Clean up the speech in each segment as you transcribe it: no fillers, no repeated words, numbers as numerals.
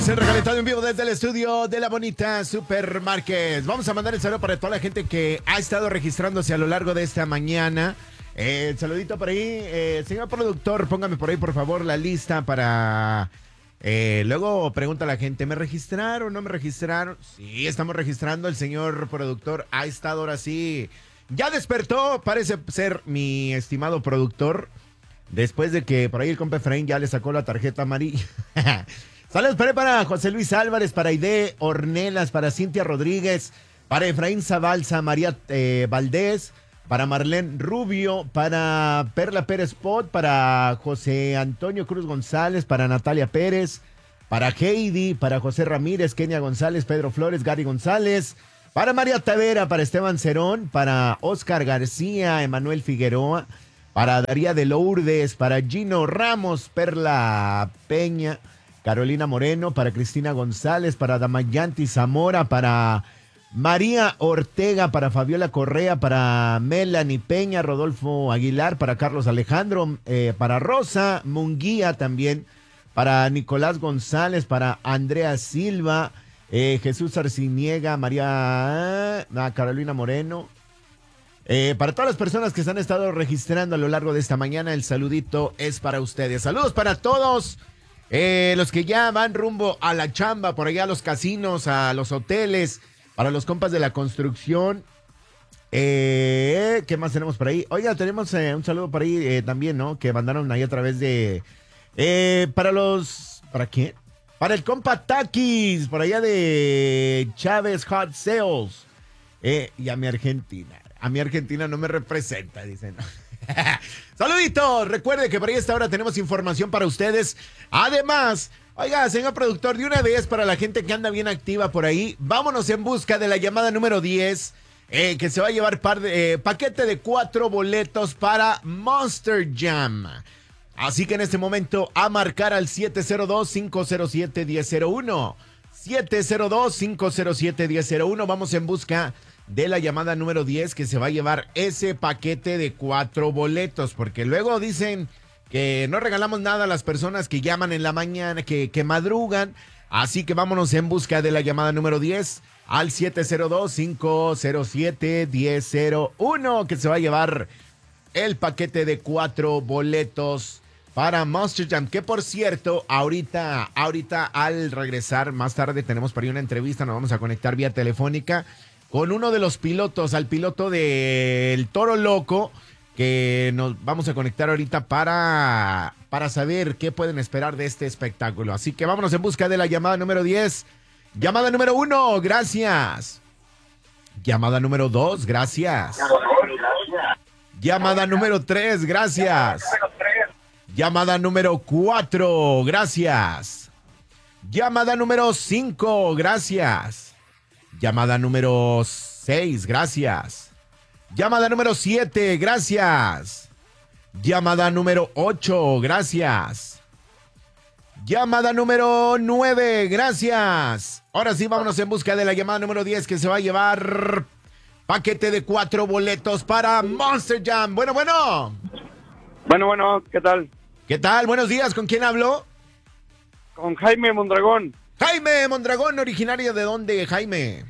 Se recalentado en vivo desde el estudio de la bonita Supermarket. Vamos a mandar el saludo para toda la gente que ha estado registrándose a lo largo de esta mañana. Saludito por ahí. Señor productor, póngame por ahí, por favor, la lista para... luego pregunta la gente, ¿me registraron? ¿No me registraron? Sí, estamos registrando. El señor productor ha estado ahora sí. Ya despertó, parece ser mi estimado productor. Después de que por ahí el compa Efraín ya le sacó la tarjeta amarilla. Saludos para José Luis Álvarez, para Aide Ornelas, para Cintia Rodríguez, para Efraín Zabalza, María Valdés, para Marlene Rubio, para Perla Pérez Pot, para José Antonio Cruz González, para Natalia Pérez, para Heidi, para José Ramírez, Kenia González, Pedro Flores, Gary González, para María Tavera, para Esteban Cerón, para Oscar García, Emanuel Figueroa, para Daría de Lourdes, para Gino Ramos, Perla Peña, Carolina Moreno, para Cristina González, para Damayanti Zamora, para María Ortega, para Fabiola Correa, para Melanie Peña, Rodolfo Aguilar, para Carlos Alejandro, para Rosa Munguía también, para Nicolás González, para Andrea Silva, Jesús Arciniega, María Carolina Moreno. Para todas las personas que se han estado registrando a lo largo de esta mañana, el saludito es para ustedes. Saludos para todos. Los que ya van rumbo a la chamba, por allá a los casinos, a los hoteles, para los compas de la construcción. ¿Qué más tenemos por ahí? Oiga, tenemos un saludo por ahí también, ¿no? Que mandaron ahí a través de... ¿Para quién? Para el compa Takis, por allá de Chávez Hot Sales. Y a mi Argentina. A mi Argentina no me representa, dicen. Saluditos, recuerde que por ahí a esta hora tenemos información para ustedes. Además, oiga, señor productor, de una vez para la gente que anda bien activa por ahí, vámonos en busca de la llamada número 10, que se va a llevar paquete de 4 boletos para Monster Jam. Así que en este momento a marcar al 702-507-1001. 702-507-1001. Vamos en busca de la llamada número 10 que se va a llevar ese paquete de 4 boletos, porque luego dicen que no regalamos nada a las personas que llaman en la mañana, que madrugan, así que vámonos en busca de la llamada número 10 al 702-507-1001, que se va a llevar el paquete de 4 boletos para Monster Jam, que por cierto, ahorita al regresar, más tarde tenemos para ahí una entrevista, nos vamos a conectar vía telefónica con uno de los pilotos, al piloto del Toro Loco, que nos vamos a conectar ahorita para saber qué pueden esperar de este espectáculo. Así que vámonos en busca de la llamada número 10. Llamada número 1, gracias. Llamada número 2, gracias. Llamada número 3, gracias. Llamada número 4, gracias. Llamada número 5, gracias. Llamada número 6, gracias. Llamada número 7, gracias. Llamada número 8, gracias. Llamada número 9, gracias. Ahora sí, vámonos en busca de la llamada número 10 que se va a llevar paquete de 4 boletos para Monster Jam. Bueno. Bueno, ¿qué tal? ¿Qué tal? Buenos días, ¿con quién hablo? Con Jaime Mondragón. Jaime Mondragón, originario de dónde, Jaime?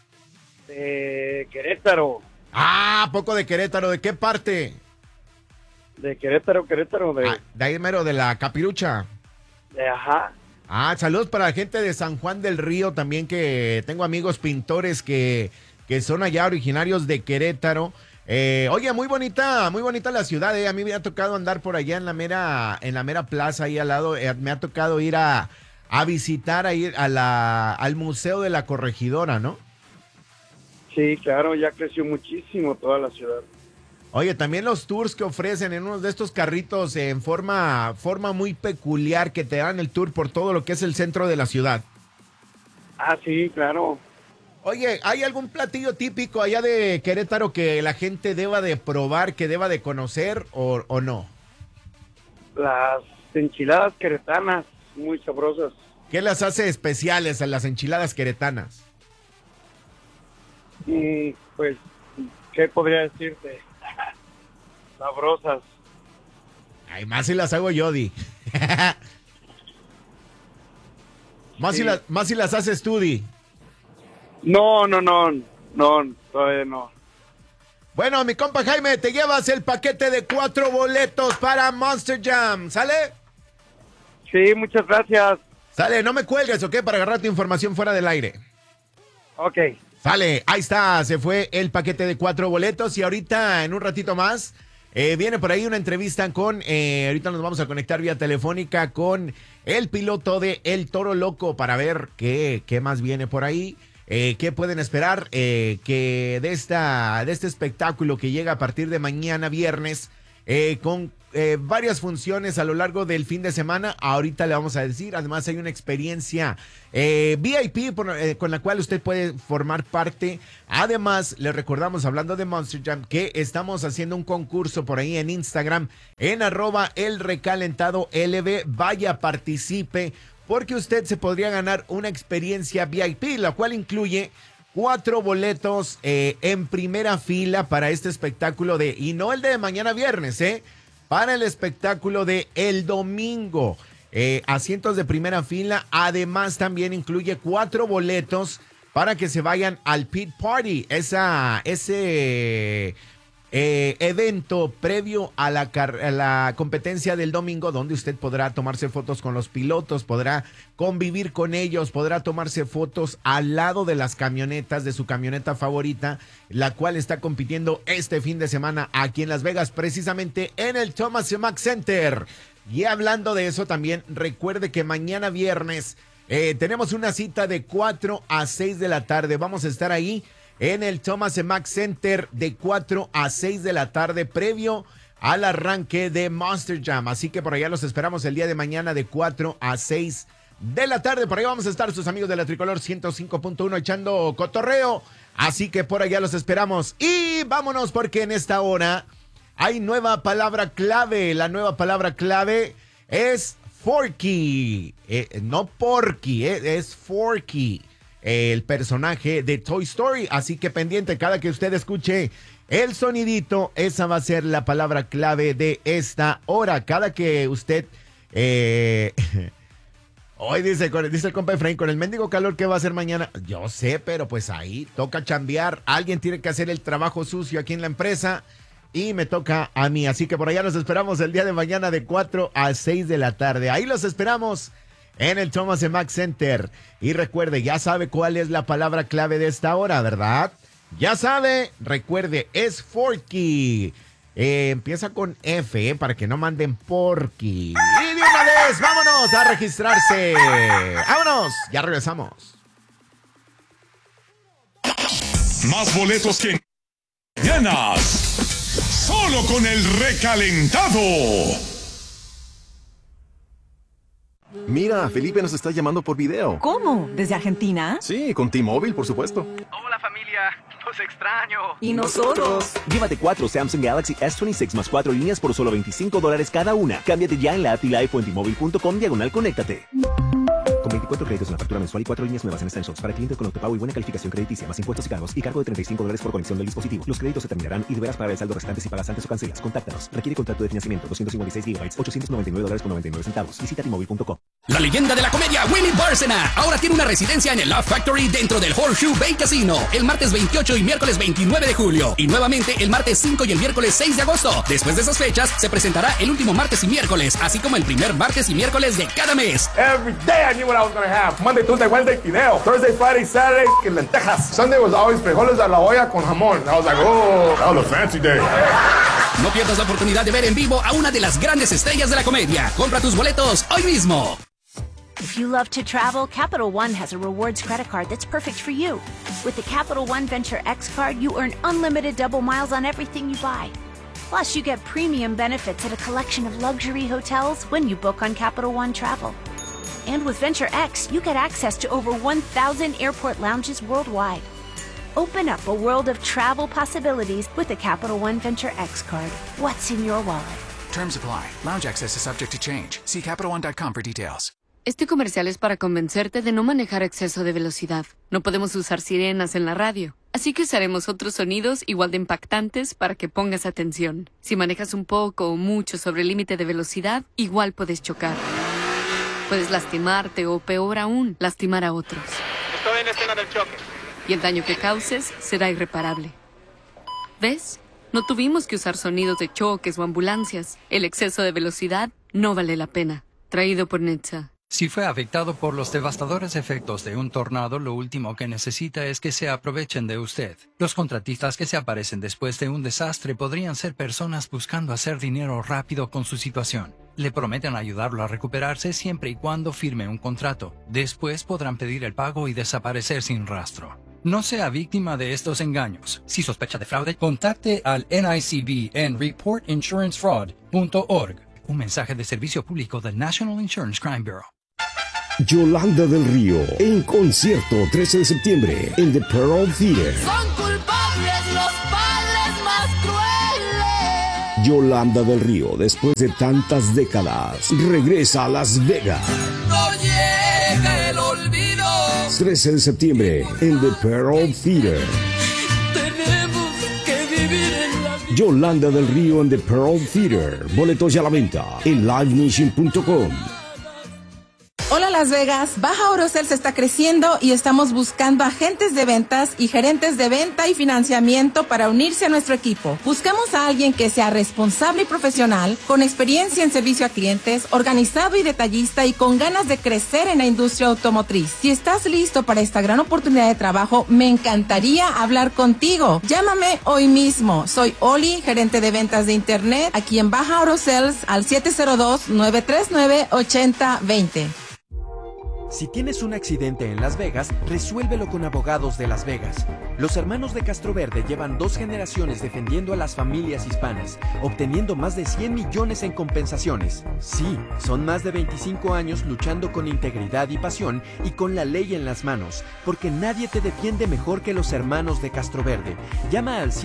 De Querétaro. Poco de Querétaro, ¿de qué parte? De Querétaro. De ahí mero, de la Capirucha. Ajá. Saludos para la gente de San Juan del Río también, que tengo amigos pintores que son allá originarios de Querétaro. Oye, muy bonita la ciudad, A mí me ha tocado andar por allá en la mera plaza ahí al lado. Me ha tocado ir a visitar ahí al Museo de la Corregidora, ¿no? Sí, claro, ya creció muchísimo toda la ciudad. Oye, también los tours que ofrecen en uno de estos carritos en forma muy peculiar, que te dan el tour por todo lo que es el centro de la ciudad. Sí, claro. Oye, ¿hay algún platillo típico allá de Querétaro que la gente deba de probar, que deba de conocer o no? Las enchiladas queretanas, muy sabrosas. ¿Qué las hace especiales a las enchiladas queretanas? Pues, ¿qué podría decirte? Sabrosas. Ay, más si las hago yo, Di. Más si las haces tú, Di. No, todavía no. Bueno, mi compa Jaime, te llevas el paquete de 4 boletos para Monster Jam, ¿sale? Sí, muchas gracias. Sale, no me cuelgues, ¿ok? Para agarrar tu información fuera del aire. Ok. Sale, ahí está, se fue el paquete de 4 boletos y ahorita, en un ratito más, viene por ahí una entrevista con, ahorita nos vamos a conectar vía telefónica con el piloto de El Toro Loco para ver qué más viene por ahí. ¿Qué pueden esperar? Que de este espectáculo que llega a partir de mañana viernes con varias funciones a lo largo del fin de semana. Ahorita le vamos a decir. Además hay una experiencia VIP con la cual usted puede formar parte. Además, le recordamos, hablando de Monster Jam, que estamos haciendo un concurso por ahí en Instagram, en @elrecalentadolb. Vaya, participe, porque usted se podría ganar una experiencia VIP, la cual incluye 4 boletos en primera fila para este espectáculo y no el de mañana viernes, para el espectáculo de el domingo. Asientos de primera fila. Además, también incluye 4 boletos para que se vayan al Pit Party, ese evento previo a la competencia del domingo, donde usted podrá tomarse fotos con los pilotos, podrá convivir con ellos, podrá tomarse fotos al lado de las camionetas, de su camioneta favorita, la cual está compitiendo este fin de semana aquí en Las Vegas, precisamente en el Thomas Mack Center. Y hablando de eso, también recuerde que mañana viernes tenemos una cita de 4 a 6 de la tarde. Vamos a estar ahí en el Thomas Mack Center de 4 a 6 de la tarde, previo al arranque de Monster Jam. Así que por allá los esperamos el día de mañana de 4 a 6 de la tarde. Por ahí vamos a estar sus amigos de la Tricolor 105.1 echando cotorreo. Así que por allá los esperamos. Y vámonos, porque en esta hora hay nueva palabra clave. La nueva palabra clave es Forky. No Porky, es Forky, el personaje de Toy Story. Así que pendiente, cada que usted escuche el sonidito, esa va a ser la palabra clave de esta hora. Cada que usted hoy dice el compa Efraín, con el mendigo calor que va a hacer mañana, yo sé, pero pues ahí toca chambear. Alguien tiene que hacer el trabajo sucio aquí en la empresa y me toca a mí. Así que por allá los esperamos el día de mañana de 4 a 6 de la tarde. Ahí los esperamos en el Thomas Mack Center. Y recuerde, ya sabe cuál es la palabra clave de esta hora, ¿verdad? Ya sabe, recuerde, es Forky. Empieza con F, para que no manden Porky. Y de una vez, vámonos a registrarse. ¡Vámonos! Ya regresamos. Más boletos que ganas. Solo con el recalentado. Mira, Felipe nos está llamando por video. ¿Cómo? ¿Desde Argentina? Sí, con T-Mobile, por supuesto. Hola familia, los extraño. ¿Y nosotros? Llévate 4 Samsung Galaxy S26 más 4 líneas por solo $25 cada una. Cámbiate ya en la app y live o en T-Mobile.com/conéctate. Con 24 créditos en la factura mensual y 4 líneas nuevas en Essentials para clientes con autopago y buena calificación crediticia, más impuestos y cargos, y cargo de $35 por conexión del dispositivo. Los créditos se terminarán y deberás pagar el saldo restante si pagas antes o cancelas. Contáctanos. Requiere contrato de financiamiento. 256 GB, $899.99. Visita T-Mobile.com. La leyenda de la comedia, Willie Barcena, ahora tiene una residencia en el Laugh Factory dentro del Horseshoe Bay Casino, el martes 28 y miércoles 29 de julio, y nuevamente el martes 5 y el miércoles 6 de agosto. Después de esas fechas, se presentará el último martes y miércoles, así como el primer martes y miércoles de cada mes. Every day I knew what I was going to have. Monday, Tuesday, Wednesday, fideo. Thursday, Friday, Saturday, lentejas. Sunday was always frijoles a la olla con jamón. I was like, oh, that was a fancy day. No pierdas la oportunidad de ver en vivo a una de las grandes estrellas de la comedia. Compra tus boletos hoy mismo. If you love to travel, Capital One has a rewards credit card that's perfect for you. With the Capital One Venture X card, you earn unlimited double miles on everything you buy. Plus, you get premium benefits at a collection of luxury hotels when you book on Capital One Travel. And with Venture X, you get access to over 1,000 airport lounges worldwide. Open up a world of travel possibilities with the Capital One Venture X card. What's in your wallet? Terms apply. Lounge access is subject to change. See CapitalOne.com for details. Este comercial es para convencerte de no manejar a exceso de velocidad. No podemos usar sirenas en la radio, así que usaremos otros sonidos igual de impactantes para que pongas atención. Si manejas un poco o mucho sobre el límite de velocidad, igual puedes chocar. Puedes lastimarte o, peor aún, lastimar a otros. Estoy en la escena del choque. Y el daño que causes será irreparable. ¿Ves? No tuvimos que usar sonidos de choques o ambulancias. El exceso de velocidad no vale la pena. Traído por NHTSA. Si fue afectado por los devastadores efectos de un tornado, lo último que necesita es que se aprovechen de usted. Los contratistas que se aparecen después de un desastre podrían ser personas buscando hacer dinero rápido con su situación. Le prometen ayudarlo a recuperarse siempre y cuando firme un contrato. Después podrán pedir el pago y desaparecer sin rastro. No sea víctima de estos engaños. Si sospecha de fraude, contacte al NICB en reportinsurancefraud.org. Un mensaje de servicio público del National Insurance Crime Bureau. Yolanda del Río, en concierto 13 de septiembre en The Pearl Theater. Son culpables los padres más crueles. Yolanda del Río, después de tantas décadas, regresa a Las Vegas. No llega el olvido. 13 de septiembre en The Pearl Theater. Tenemos que vivir en la vida. Yolanda del Río en The Pearl Theater. Boletos ya a la venta en livenation.com. Hola Las Vegas, Baja Orocels está creciendo y estamos buscando agentes de ventas y gerentes de venta y financiamiento para unirse a nuestro equipo. Buscamos a alguien que sea responsable y profesional, con experiencia en servicio a clientes, organizado y detallista y con ganas de crecer en la industria automotriz. Si estás listo para esta gran oportunidad de trabajo, me encantaría hablar contigo. Llámame hoy mismo. Soy Oli, gerente de ventas de Internet, aquí en Baja Orocels al 702-939-8020. Si tienes un accidente en Las Vegas, resuélvelo con Abogados de Las Vegas. Los hermanos de Castroverde llevan 2 generaciones defendiendo a las familias hispanas, obteniendo más de 100 millones en compensaciones. Sí, son más de 25 años luchando con integridad y pasión y con la ley en las manos, porque nadie te defiende mejor que los hermanos de Castroverde. Llama al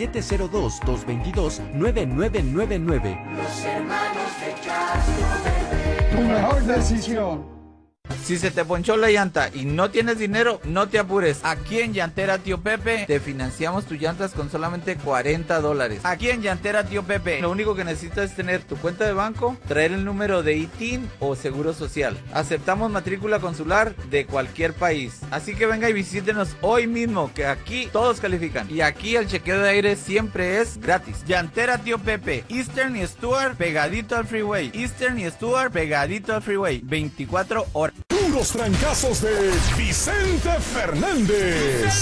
702-222-9999. Los hermanos de Castroverde. Tu mejor decisión. Si se te ponchó la llanta y no tienes dinero, no te apures. Aquí en Llantera Tío Pepe te financiamos tus llantas con solamente $40. Aquí en Llantera Tío Pepe, lo único que necesitas es tener tu cuenta de banco, traer el número de ITIN o seguro social. Aceptamos matrícula consular de cualquier país. Así que venga y visítenos hoy mismo, que aquí todos califican. Y aquí el chequeo de aire siempre es gratis. Llantera Tío Pepe, Eastern y Stuart pegadito al freeway. Eastern y Stuart pegadito al freeway. 24 horas. Puros trancazos de Vicente Fernández.